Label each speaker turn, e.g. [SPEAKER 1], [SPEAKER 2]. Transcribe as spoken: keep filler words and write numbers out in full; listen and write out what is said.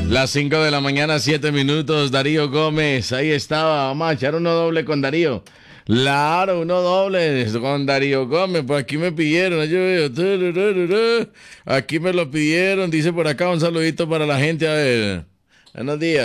[SPEAKER 1] Las cinco de la mañana, siete minutos, Darío Gómez, ahí estaba, vamos a echar uno doble con Darío. Claro, uno doble con Darío Gómez, por aquí me pidieron, yo veo, aquí me lo pidieron, dice por acá un saludito para la gente, a ver, buenos días.